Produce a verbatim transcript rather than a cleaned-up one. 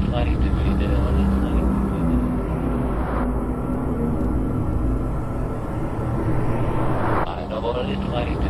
like to be there. I just like to be there. I know what it's like to